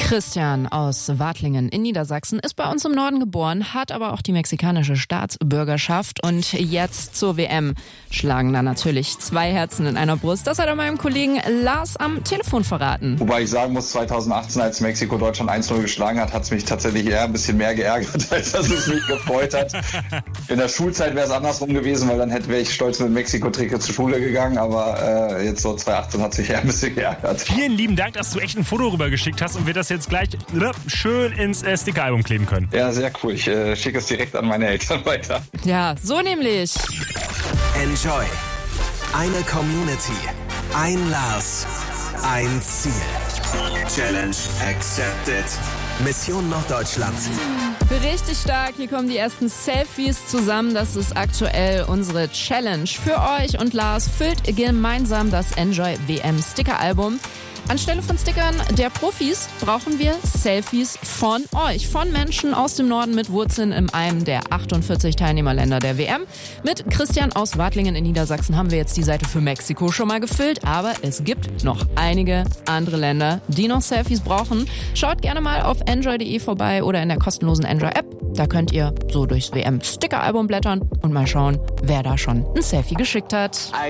Christian aus Wadlingen in Niedersachsen ist bei uns im Norden geboren, hat aber auch die mexikanische Staatsbürgerschaft und jetzt zur WM schlagen da natürlich zwei Herzen in einer Brust. Das hat er meinem Kollegen Lars am Telefon verraten. Wobei ich sagen muss, 2018, als Mexiko Deutschland 1-0 geschlagen hat, hat es mich tatsächlich eher ein bisschen mehr geärgert, als dass es mich gefreut hat. In der Schulzeit wäre es andersrum gewesen, weil dann wäre ich stolz mit Mexiko-Trikot zur Schule gegangen, aber jetzt so 2018 hat es mich eher ein bisschen geärgert. Vielen lieben Dank, dass du echt ein Foto rübergeschickt hast und wir das jetzt gleich schön ins Sticker-Album kleben können. Ja, sehr cool. Ich schicke es direkt an meine Eltern weiter. Ja, so nämlich. Enjoy. Eine Community. Ein Lars. Ein Ziel. Challenge accepted. Mission Norddeutschland. Richtig stark. Hier kommen die ersten Selfies zusammen. Das ist aktuell unsere Challenge für euch. Und Lars füllt gemeinsam das Enjoy WM Sticker-Album. Anstelle von Stickern der Profis brauchen wir Selfies von euch, von Menschen aus dem Norden mit Wurzeln in einem der 48 Teilnehmerländer der WM. Mit Christian aus Wadlingen in Niedersachsen haben wir jetzt die Seite für Mexiko schon mal gefüllt, aber es gibt noch einige andere Länder, die noch Selfies brauchen. Schaut gerne mal auf enjoy.de vorbei oder in der kostenlosen Enjoy-App. Da könnt ihr so durchs WM-Sticker-Album blättern und mal schauen, wer da schon ein Selfie geschickt hat.